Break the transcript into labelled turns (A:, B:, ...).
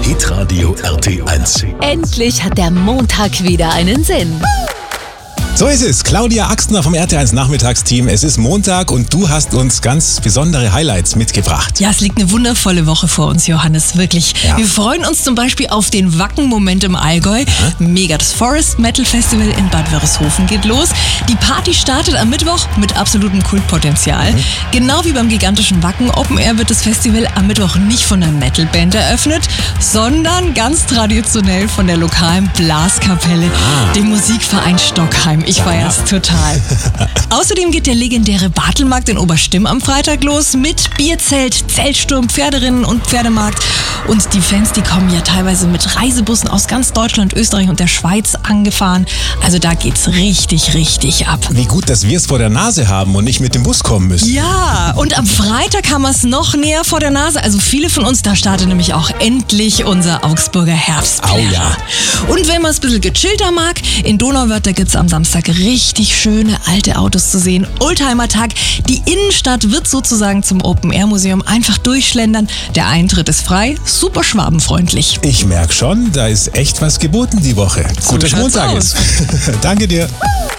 A: Hitradio RT1.
B: Endlich hat der Montag wieder einen Sinn.
C: So ist es. Claudia Axtner vom RT1 Nachmittagsteam. Es ist Montag und du hast uns ganz besondere Highlights mitgebracht.
D: Ja, es liegt eine wundervolle Woche vor uns, Johannes, wirklich.
C: Ja.
D: Wir freuen uns zum Beispiel auf den Wacken-Moment im Allgäu. Mega, das Forest Metal Festival in Bad Wörishofen geht los. Die Party startet am Mittwoch mit absolutem Kultpotenzial. Genau wie beim gigantischen Wacken Open Air wird das Festival am Mittwoch nicht von einer Metalband eröffnet, sondern ganz traditionell von der lokalen Blaskapelle, dem Musikverein Stockheim. Ich feier's total. Außerdem geht der legendäre Bartelmarkt in Oberstimm am Freitag los mit Bierzelt, Zeltsturm, Pferderinnen und Pferdemarkt. Und die Fans, die kommen ja teilweise mit Reisebussen aus ganz Deutschland, Österreich und der Schweiz angefahren. Also da geht's richtig, richtig ab.
C: Wie gut, dass wir es vor der Nase haben und nicht mit dem Bus kommen müssen.
D: Ja, und am Freitag haben wir es noch näher vor der Nase. Also viele von uns, da startet nämlich auch endlich unser Augsburger Herbstplärrer.
C: Oh ja.
D: Und wenn man es ein bisschen gechillter mag, in Donauwörth, da gibt's am Samstag richtig schöne alte Autos zu sehen. Oldtimer-Tag. Die Innenstadt wird sozusagen zum Open-Air-Museum. Einfach durchschlendern. Der Eintritt ist frei. Super schwabenfreundlich.
C: Ich merke schon, da ist echt was geboten die Woche. Gut, dass
D: schaut's
C: Montag
D: aus.
C: ist. Danke dir.